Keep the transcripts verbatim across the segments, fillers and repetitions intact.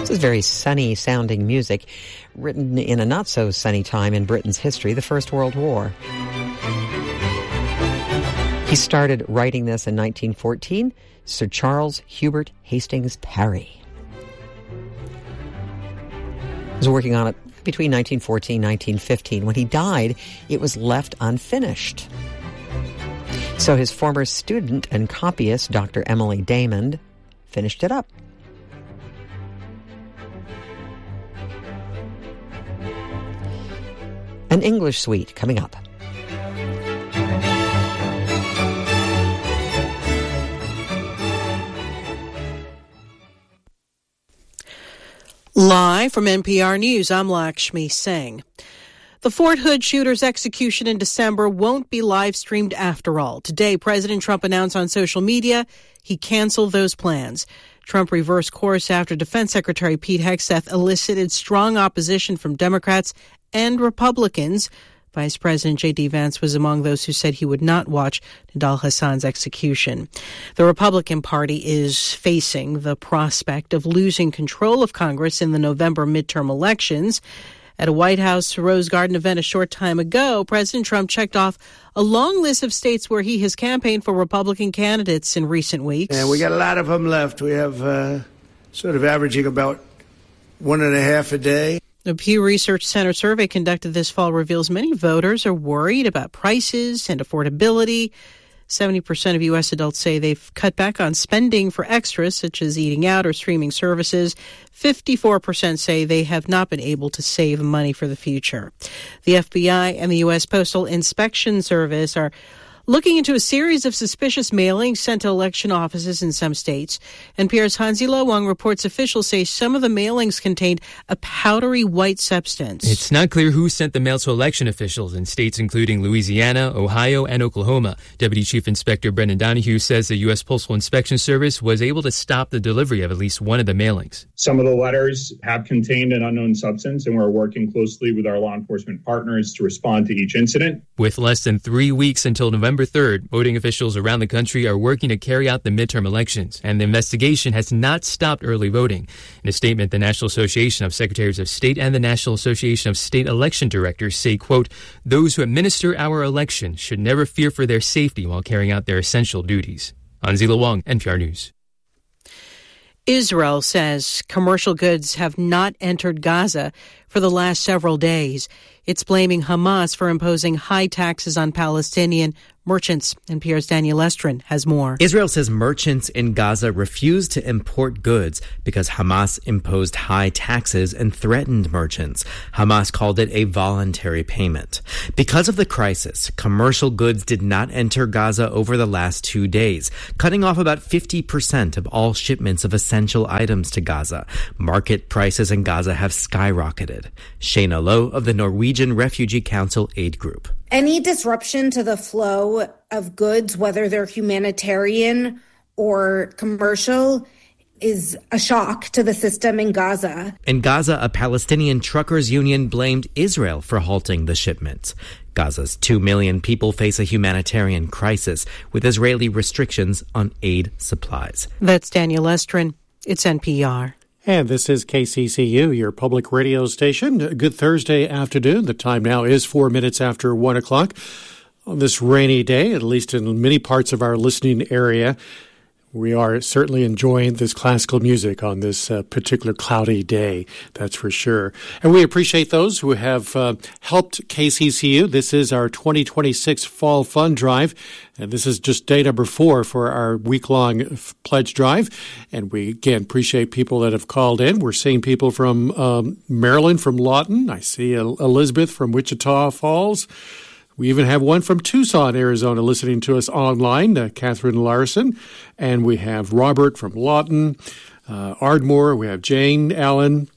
This is very sunny-sounding music, written in a not-so-sunny time in Britain's history, the First World War. He started writing this in nineteen fourteen, Sir Charles Hubert Hastings Parry. He was working on it between nineteen fourteen and nineteen fifteen. When he died, it was left unfinished. So his former student and copyist, Doctor Emily Damon, finished it up. An English suite coming up. Live from N P R News, I'm Lakshmi Singh. The Fort Hood shooter's execution in December won't be live-streamed after all. Today, President Trump announced on social media he canceled those plans. Trump reversed course after Defense Secretary Pete Hegseth elicited strong opposition from Democrats and Republicans. Vice President J D. Vance was among those who said he would not watch Nidal Hassan's execution. The Republican Party is facing the prospect of losing control of Congress in the November midterm elections. At a White House Rose Garden event a short time ago, President Trump checked off a long list of states where he has campaigned for Republican candidates in recent weeks. And we got a lot of them left. We have uh, sort of averaging about one and a half a day. The Pew Research Center survey conducted this fall reveals many voters are worried about prices and affordability. seventy percent of U S adults say they've cut back on spending for extras, such as eating out or streaming services. fifty-four percent say they have not been able to save money for the future. The F B I and the U S Postal Inspection Service are looking into a series of suspicious mailings sent to election offices in some states. N P R's Hansi Lo Wang reports officials say some of the mailings contained a powdery white substance. It's not clear who sent the mail to election officials in states including Louisiana, Ohio, and Oklahoma. Deputy Chief Inspector Brendan Donahue says the U S Postal Inspection Service was able to stop the delivery of at least one of the mailings. Some of the letters have contained an unknown substance, and we're working closely with our law enforcement partners to respond to each incident. With less than three weeks until November third, voting officials around the country are working to carry out the midterm elections, and the investigation has not stopped early voting. In a statement, the National Association of Secretaries of State and the National Association of State Election Directors say, quote, "Those who administer our election should never fear for their safety while carrying out their essential duties." Hansi Lo Wang, N P R News. Israel says commercial goods have not entered Gaza for the last several days. It's blaming Hamas for imposing high taxes on Palestinian merchants. N P R's Daniel Estrin has more. Israel says merchants in Gaza refused to import goods because Hamas imposed high taxes and threatened merchants. Hamas called it a voluntary payment. Because of the crisis, commercial goods did not enter Gaza over the last two days, cutting off about fifty percent of all shipments of essential items to Gaza. Market prices in Gaza have skyrocketed. Shayna Lowe of the Norwegian Refugee Council Aid Group. Any disruption to the flow of goods, whether they're humanitarian or commercial, is a shock to the system in Gaza. In Gaza, a Palestinian truckers union blamed Israel for halting the shipments. Gaza's two million people face a humanitarian crisis with Israeli restrictions on aid supplies. That's Daniel Estrin. It's N P R. And this is K C C U, your public radio station. Good Thursday afternoon. The time now is four minutes after one o'clock. On this rainy day, at least in many parts of our listening area, we are certainly enjoying this classical music on this uh, particular cloudy day, that's for sure. And we appreciate those who have uh, helped K C C U. This is our twenty twenty-six Fall Fund Drive, and this is just day number four for our week-long f- pledge drive. And we, again, appreciate people that have called in. We're seeing people from um, Maryland, from Lawton. I see Elizabeth from Wichita Falls. We even have one from Tucson, Arizona, listening to us online, uh, Catherine Larson. And we have Robert from Lawton, uh, Ardmore. We have Jane Allen.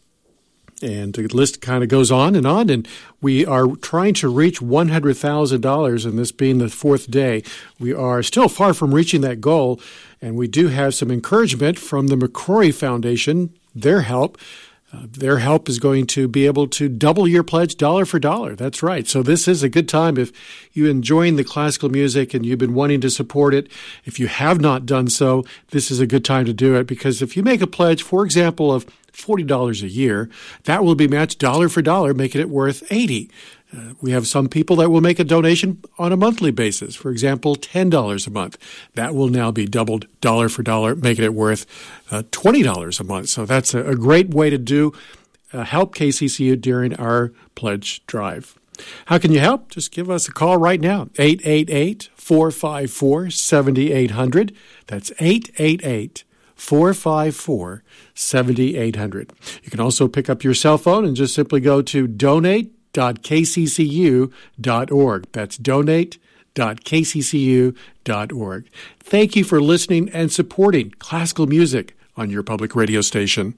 And the list kind of goes on and on. And we are trying to reach one hundred thousand dollars, and this being the fourth day. We are still far from reaching that goal. And we do have some encouragement from the McCrory Foundation, their help. Uh, their help is going to be able to double your pledge dollar for dollar. That's right. So this is a good time if you're enjoying the classical music and you've been wanting to support it. If you have not done so, this is a good time to do it, because if you make a pledge, for example, of forty dollars a year, that will be matched dollar for dollar, making it worth eighty dollars. Uh, we have some people that will make a donation on a monthly basis. For example, ten dollars a month. That will now be doubled dollar for dollar, making it worth uh, twenty dollars a month. So that's a, a great way to do uh, help K C C U during our pledge drive. How can you help? Just give us a call right now, eight eight eight, four five four, seven eight zero zero. That's eight eight eight, four five four, seven eight zero zero. You can also pick up your cell phone and just simply go to donate dot k c c u dot org. That's donate dot k c c u dot org. Thank you for listening and supporting classical music on your public radio station.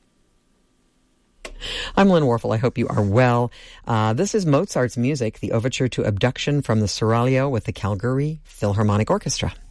I'm Lynn Warfel. I hope you are well. Uh, this is Mozart's music, the overture to Abduction from the Seraglio with the Calgary Philharmonic Orchestra.